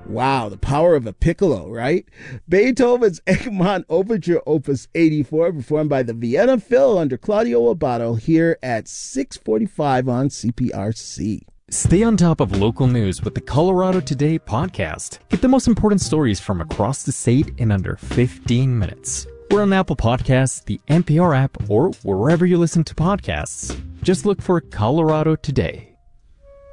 Wow, the power of a piccolo, right? Beethoven's Egmont Overture Opus 84, performed by the Vienna Phil under Claudio Abbado here at 6:45 on CPRC. Stay on top of local news with the Colorado Today podcast. Get the most important stories from across the state in under 15 minutes. We're on Apple Podcasts, the NPR app, or wherever you listen to podcasts. Just look for Colorado Today.